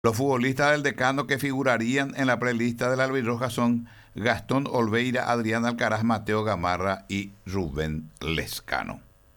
Los futbolistas del Decano que figurarían en la prelista de la albirroja son Gastón Olveira, Adrián Alcaraz, Mateo Gamarra y Rubén Lescano.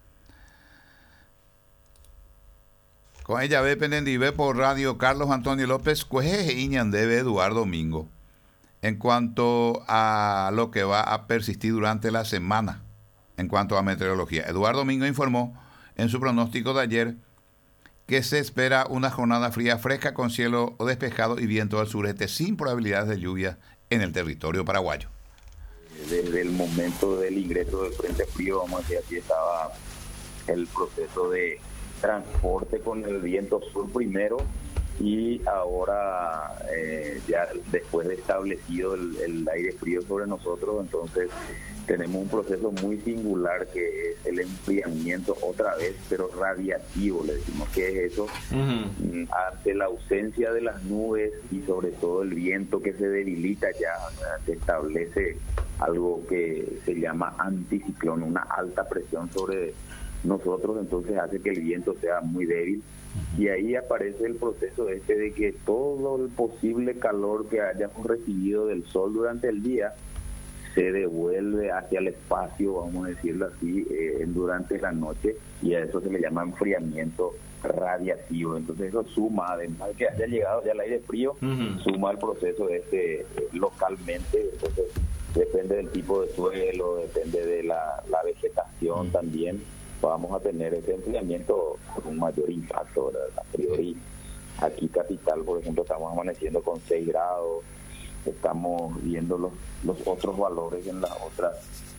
Con ella ve penendive por radio Carlos Antonio López, cueje Iñandebe Eduardo Domingo. En cuanto a lo que va a persistir durante la semana, en cuanto a meteorología, Eduardo Domingo informó en su pronóstico de ayer que se espera una jornada fría fresca con cielo despejado y viento al sureste sin probabilidades de lluvia en el territorio paraguayo. Desde el momento del ingreso del frente frío, vamos a decir así, estaba el proceso de transporte con el viento sur primero y ahora ya después de establecido el aire frío sobre nosotros, entonces tenemos un proceso muy singular que es el enfriamiento otra vez, pero radiativo, le decimos que es eso. Ante la ausencia de las nubes y sobre todo el viento que se debilita ya, se establece algo que se llama anticiclón, una alta presión sobre nosotros, entonces hace que el viento sea muy débil. Y ahí aparece el proceso de que todo el posible calor que hayamos recibido del sol durante el día se devuelve hacia el espacio, vamos a decirlo así, durante la noche, y a eso se le llama enfriamiento radiativo. Entonces eso suma, además de que haya llegado ya el aire frío, suma el proceso localmente. Entonces depende del tipo de suelo, depende de la vegetación también. Vamos a tener ese enfriamiento con un mayor impacto, ¿verdad? A priori, aquí capital, por ejemplo, estamos amaneciendo con 6 grados, estamos viendo los otros valores en las otras,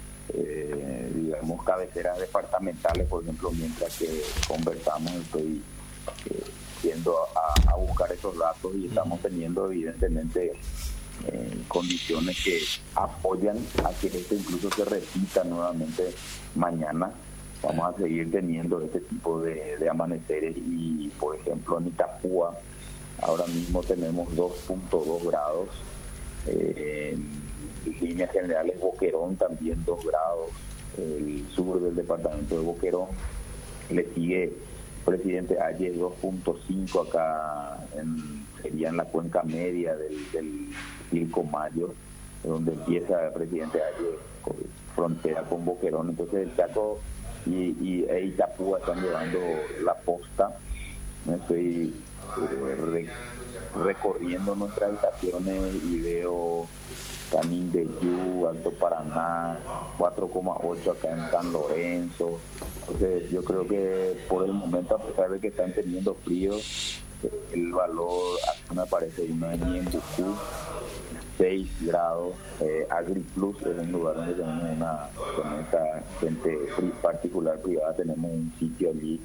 digamos, cabeceras departamentales, por ejemplo, mientras que conversamos, estoy yendo a buscar esos datos y estamos teniendo evidentemente condiciones que apoyan a que esto incluso se repita nuevamente mañana. Vamos a seguir teniendo este tipo de amaneceres y, por ejemplo, en Itapúa ahora mismo tenemos 2.2 grados, en líneas generales Boquerón también 2 grados, el sur del departamento de Boquerón, le sigue Presidente Ayes 2.5 acá, sería en la cuenca media del Pilcomayo, donde empieza Presidente Ayes, frontera con Boquerón. Entonces el Chaco y Itapúa están llevando la posta. Estoy recorriendo nuestras estaciones y veo Canindeyú, Alto Paraná, 4,8 acá en San Lorenzo. Entonces yo creo que por el momento, a pesar de que están teniendo frío, el valor me parece uno en Ñembucú, 6 grados. AgriPlus es un lugar donde tenemos con esta gente particular privada, tenemos un sitio allí,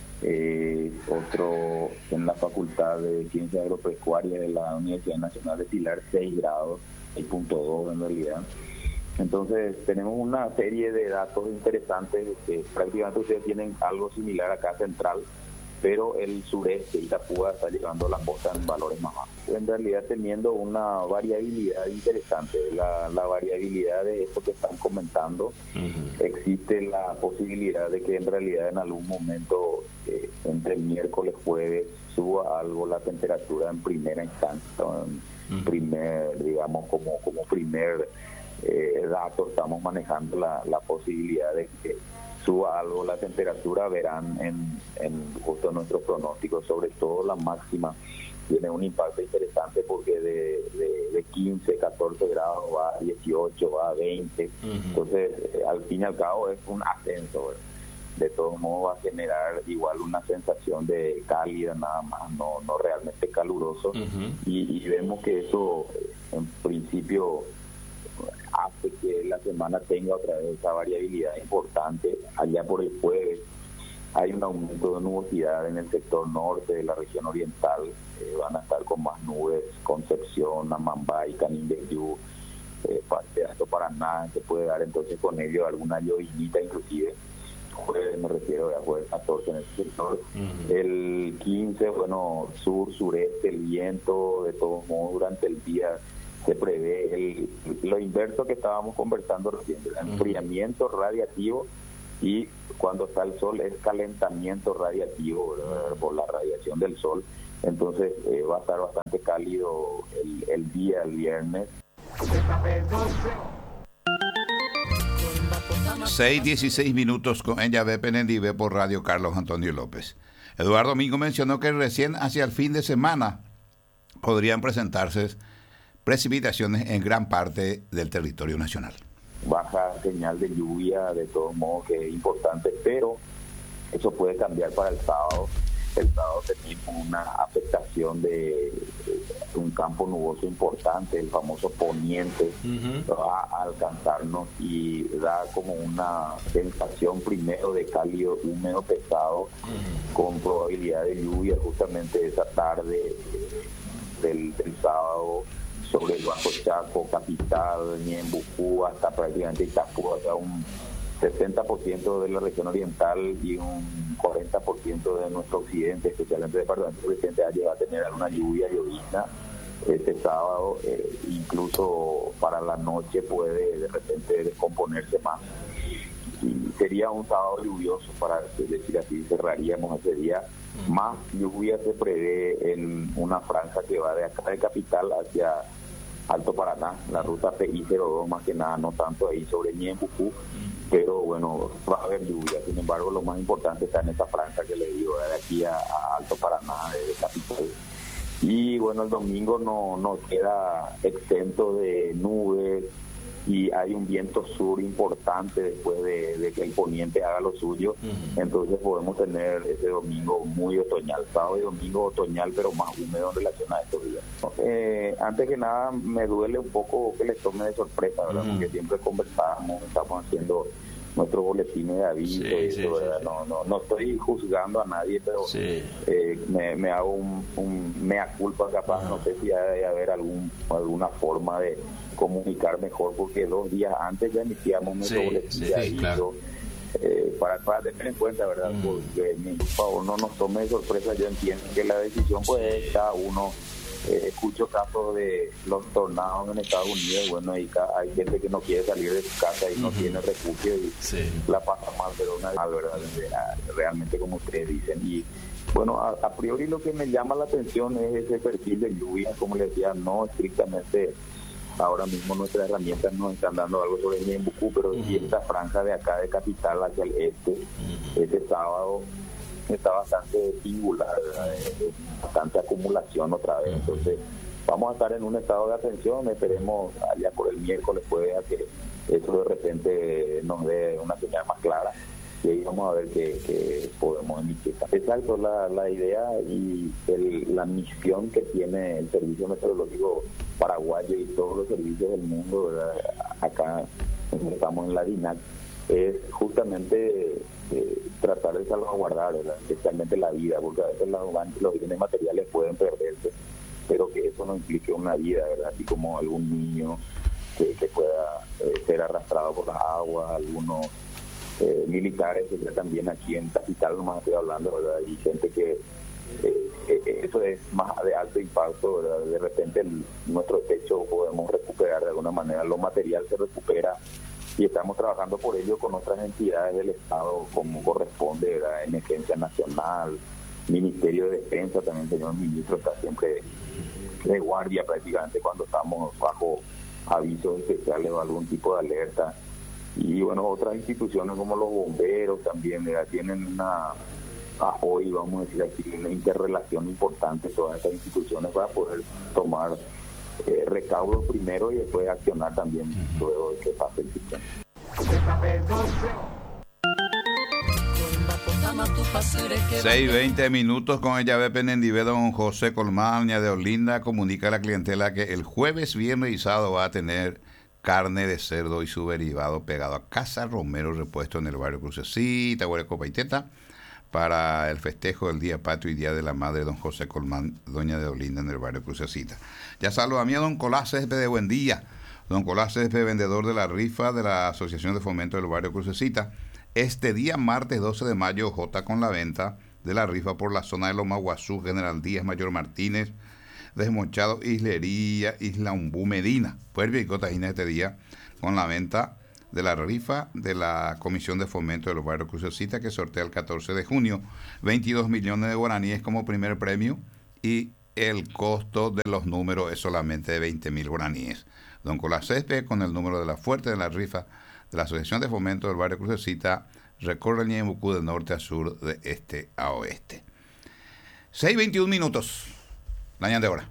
otro en la Facultad de Ciencias Agropecuarias de la Universidad Nacional de Pilar, 6 grados, 6.2 en realidad. Entonces tenemos una serie de datos interesantes que prácticamente ustedes tienen algo similar acá central, pero el sureste, Itapúa, está llevando la posta en valores más bajos. En realidad teniendo una variabilidad interesante, la variabilidad de esto que están comentando. Existe la posibilidad de que en realidad en algún momento, entre miércoles y jueves, suba algo la temperatura en primera instancia, en primer, digamos, como primer dato, estamos manejando la posibilidad de que suba algo la temperatura. Verán en justo nuestros pronósticos, sobre todo la máxima, tiene un impacto interesante porque de 15, 14 grados va a 18, va a 20. Entonces, al fin y al cabo es un ascenso, ¿verdad? De todos modos va a generar igual una sensación de cálida nada más, no realmente caluroso. Y vemos que eso en principio hace que la semana tenga otra vez esa variabilidad importante. Allá por el jueves hay un aumento de nubosidad en el sector norte de la región oriental, van a estar con más nubes Concepción, Amambay, Canindeyú, parte de Alto Paraná, se puede dar entonces con ello alguna llovinita inclusive. Jueves, me refiero a jueves 14 en ese sector. El 15, bueno, sur, sureste, el viento, de todos modos durante el día se prevé lo inverso que estábamos conversando recién, el enfriamiento radiativo, y cuando está el sol es calentamiento radiativo, ¿verdad? Por la radiación del sol, entonces va a estar bastante cálido el día, el viernes. 6:16 minutos con ella ve Penendive por Radio Carlos Antonio López. Eduardo Domingo mencionó que recién hacia el fin de semana podrían presentarse precipitaciones en gran parte del territorio nacional. Baja señal de lluvia, de todos modos, que es importante, pero eso puede cambiar para el sábado. El sábado tenemos una afectación de un campo nuboso importante, el famoso poniente, va a alcanzarnos y da como una sensación primero de cálido, húmedo, pesado, con probabilidad de lluvia justamente esa tarde del sábado sobre el Bajo Chaco, Capital, Ñembucú, hasta prácticamente Itapú, hasta un 60% de la región oriental y un 40% de nuestro occidente, especialmente el departamento occidente, va a tener una lluvia llovizna este sábado, incluso para la noche puede de repente descomponerse más. Y sería un sábado lluvioso, para decir así, cerraríamos ese día. Más lluvia se prevé en una franja que va de acá de Capital hacia Alto Paraná, la ruta PI-02, más que nada, no tanto ahí sobre Ñembucú, pero bueno, va a haber lluvia. Sin embargo, lo más importante está en esa franja que le digo, de aquí a Alto Paraná, de Capital. Y bueno, el domingo no queda exento de nubes y hay un viento sur importante después de que el poniente haga lo suyo. Entonces podemos tener ese domingo muy otoñal, sábado y domingo otoñal, pero más húmedo en relación a estos días. Antes que nada, me duele un poco que les tome de sorpresa, ¿verdad? Porque siempre conversamos, estamos haciendo nuestros boletines de aviso, no estoy juzgando a nadie, pero me hago un mea culpa capaz, no sé si debe haber alguna forma de comunicar mejor, porque 2 días antes ya iniciamos nuestro boletín de aviso. Claro. Para tener en cuenta, ¿verdad? Porque, por favor, no nos tome de sorpresa. Yo entiendo que la decisión, pues, cada uno. Escucho casos de los tornados en Estados Unidos, bueno, hay gente que no quiere salir de su casa y no tiene refugio y la pasa mal, pero una verdad, realmente como ustedes dicen. Y bueno, a priori lo que me llama la atención es ese perfil de lluvia, como les decía, no estrictamente. Ahora mismo nuestras herramientas nos están dando algo sobre Ñembucú, pero sí esta franja de acá de Capital hacia el este, este sábado está bastante singular, bastante acumulación otra vez. Entonces vamos a estar en un estado de atención, esperemos allá por el miércoles pueda que eso de repente nos dé una señal más clara y ahí vamos a ver qué podemos emitir. Exacto, la idea y la misión que tiene el Servicio Meteorológico Paraguayo y todos los servicios del mundo, ¿verdad? Acá estamos en la DINAC, es justamente tratar de salvaguardar, ¿verdad? Especialmente la vida, porque a veces los bienes materiales pueden perderse, pero que eso no implique una vida, ¿verdad? Así como algún niño que pueda ser arrastrado por las aguas, algunos militares que también aquí en Capital, nomás estoy hablando, ¿verdad? Y gente que eso es más de alto impacto, ¿verdad? De repente nuestro techo podemos recuperar de alguna manera, lo material se recupera y estamos trabajando por ello con otras entidades del Estado como corresponde, ¿verdad? Emergencia Nacional, Ministerio de Defensa, también el señor ministro está siempre de guardia prácticamente cuando estamos bajo avisos especiales o algún tipo de alerta. Y bueno, otras instituciones como los bomberos también, ¿verdad? Tienen hoy vamos a decir aquí, una interrelación importante todas estas instituciones para poder tomar recaudos primero y después accionar también luego de que pase el sistema. 6:20 minutos con ella ve Penendive. Don José Colmán de Olinda comunica a la clientela que el jueves, viernes y sábado va a tener carne de cerdo y su derivado pegado a Casa Romero Repuesto en el barrio Crucecita, Huereco Paiteta, para el festejo del Día Patrio y Día de la Madre, don José Colmán, doña de Olinda, en el barrio Crucecita. Ya saludo a mí a don Colás Césped de Buen Día. Don Colás Césped, vendedor de la rifa de la Asociación de Fomento del barrio Crucecita. Este día, martes 12 de mayo, J con la venta de la rifa por la zona de Lomaguazú, General Díaz, Mayor Martínez, Desmochado, Islería, Isla Umbú, Medina. Puerto y Cotajina este día con la venta de la rifa de la Comisión de Fomento de los Barrios Crucecita, que sortea el 14 de junio 22 millones de guaraníes como primer premio y el costo de los números es solamente de 20.000 guaraníes. Don Colás Césped, con el número de la fuerte de la rifa de la Asociación de Fomento del Barrio Crucecita, recorre el Ñeembucú de norte a sur, de este a oeste. 6:21 minutos. La ñan de hora.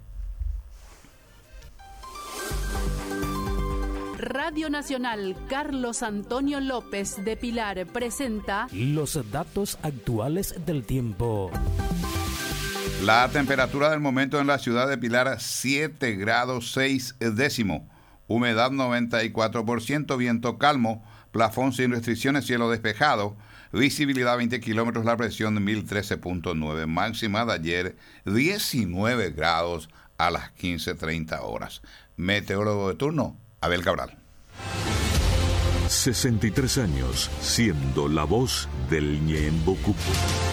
Radio Nacional Carlos Antonio López de Pilar presenta los datos actuales del tiempo. La temperatura del momento en la ciudad de Pilar, 7 grados 6 décimos. Humedad 94%, viento calmo, plafón sin restricciones, cielo despejado, visibilidad 20 kilómetros, la presión 1013.9, máxima de ayer 19 grados a las 15:30 horas. Meteorólogo de turno, Abel Cabral. 63 años siendo la voz del Ñeembucú.